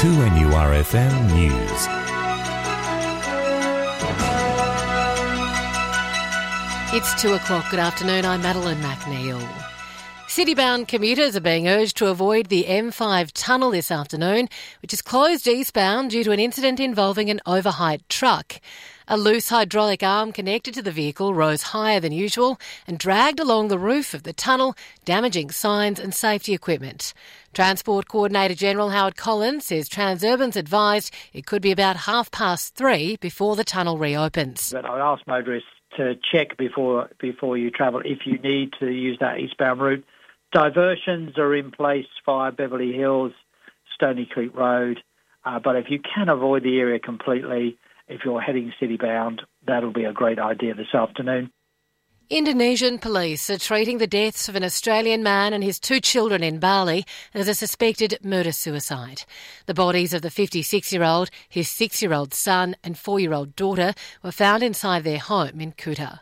2NURFM News. It's 2 o'clock. Good afternoon. I'm Madeline McNeil. City-bound commuters are being urged to avoid the M5 tunnel this afternoon, which is closed eastbound due to an incident involving an overheight truck. A loose hydraulic arm connected to the vehicle rose higher than usual and dragged along the roof of the tunnel, damaging signs and safety equipment. Transport Coordinator General Howard Collins says Transurban's advised it could be about 3:30 before the tunnel reopens. But I would ask motorists to check before you travel if you need to use that eastbound route. Diversions are in place via Beverly Hills, Stony Creek Road, but if you can avoid the area completely, if you're heading city-bound, that'll be a great idea this afternoon. Indonesian police are treating the deaths of an Australian man and his 2 children in Bali as a suspected murder-suicide. The bodies of the 56-year-old, his 6-year-old son and 4-year-old daughter were found inside their home in Kuta.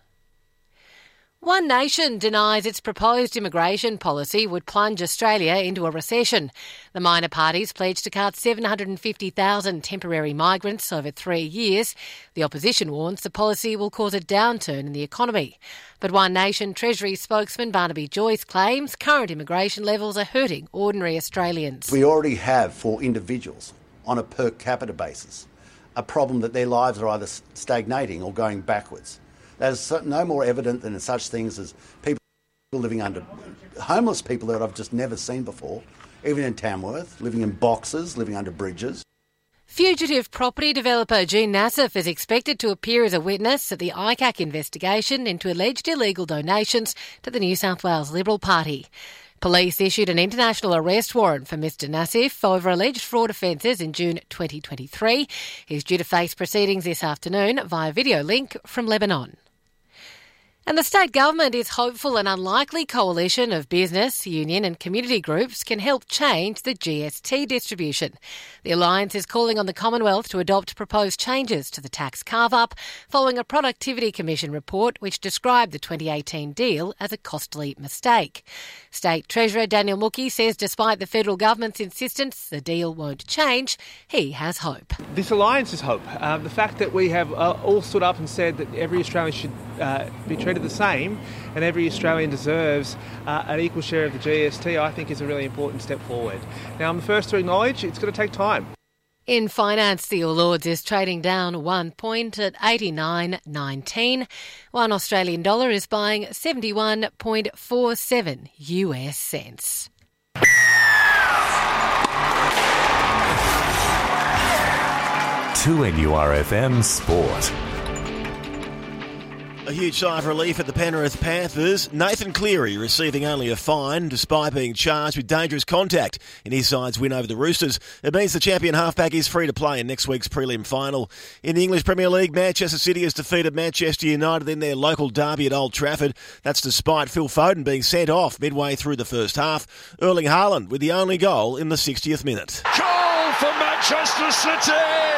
One Nation denies its proposed immigration policy would plunge Australia into a recession. The minor parties pledged to cut 750,000 temporary migrants over 3 years. The opposition warns the policy will cause a downturn in the economy. But One Nation Treasury spokesman Barnaby Joyce claims current immigration levels are hurting ordinary Australians. We already have, for individuals, on a per capita basis, a problem that their lives are either stagnating or going backwards. That is no more evident than in such things as people living under, homeless people that I've just never seen before, even in Tamworth, living in boxes, living under bridges. Fugitive property developer Jean Nassif is expected to appear as a witness at the ICAC investigation into alleged illegal donations to the New South Wales Liberal Party. Police issued an international arrest warrant for Mr Nassif over alleged fraud offences in June 2023. He's due to face proceedings this afternoon via video link from Lebanon. And the state government is hopeful an unlikely coalition of business, union and community groups can help change the GST distribution. The alliance is calling on the Commonwealth to adopt proposed changes to the tax carve-up following a Productivity Commission report which described the 2018 deal as a costly mistake. State Treasurer Daniel Mookhey says despite the federal government's insistence the deal won't change, he has hope. This alliance is hope. The fact that we have all stood up and said that every Australian should be treated the same and every Australian deserves an equal share of the GST, I think is a really important step forward. Now, I'm the first to acknowledge it's going to take time. In finance, the All Ords is trading down 1 point at 89.19. 1 Australian dollar is buying 71.47 US cents. To NURFM Sport. A huge sigh of relief at the Penrith Panthers. Nathan Cleary receiving only a fine despite being charged with dangerous contact in his side's win over the Roosters. It means the champion halfback is free to play in next week's prelim final. In the English Premier League, Manchester City has defeated Manchester United in their local derby at Old Trafford. That's despite Phil Foden being sent off midway through the first half. Erling Haaland with the only goal in the 60th minute. Goal for Manchester City!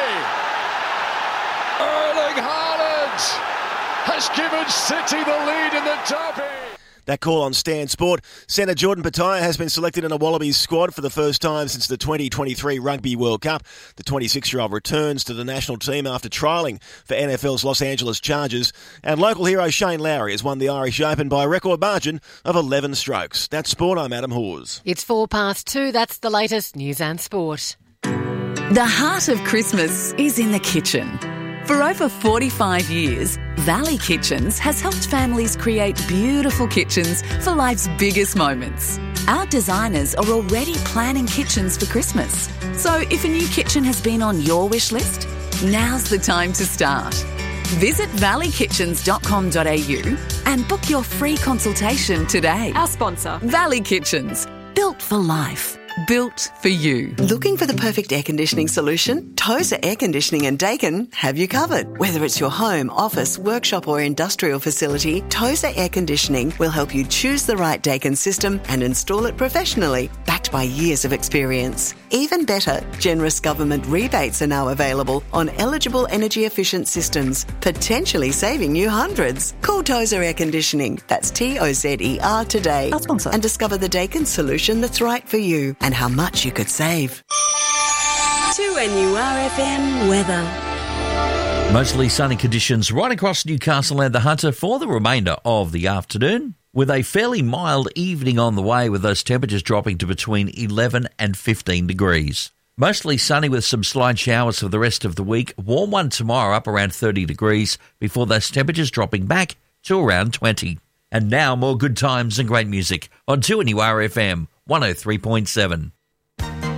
Erling Haaland has given City the lead in the derby. That call on Stan Sport. Centre Jordan Petaia has been selected in a Wallabies squad for the first time since the 2023 Rugby World Cup. The 26-year-old returns to the national team after trialling for NFL's Los Angeles Chargers. And local hero Shane Lowry has won the Irish Open by a record margin of 11 strokes. That's Sport. I'm Adam Hawes. It's 2:04. That's the latest news and sport. The heart of Christmas is in the kitchen. For over 45 years, Valley Kitchens has helped families create beautiful kitchens for life's biggest moments. Our designers are already planning kitchens for Christmas. So if a new kitchen has been on your wish list, now's the time to start. Visit valley-kitchens.com.au and book your free consultation today. Our sponsor, Valley Kitchens, built for life. Built for you. Looking for the perfect air conditioning solution? Tozer Air Conditioning and Dakin have you covered. Whether it's your home, office, workshop or industrial facility, Tozer Air Conditioning will help you choose the right Dakin system and install it professionally, backed by years of experience. Even better, generous government rebates are now available on eligible energy efficient systems, potentially saving you hundreds. Call Tozer Air Conditioning, that's TOZER today, our sponsor, and discover the Dakin solution that's right for you and how much you could save. 2NURFM weather. Mostly sunny conditions right across Newcastle and the Hunter for the remainder of the afternoon, with a fairly mild evening on the way, with those temperatures dropping to between 11 and 15 degrees. Mostly sunny with some slight showers for the rest of the week. Warm one tomorrow, up around 30 degrees, before those temperatures dropping back to around 20. And now more good times and great music on 2NURFM 103.7.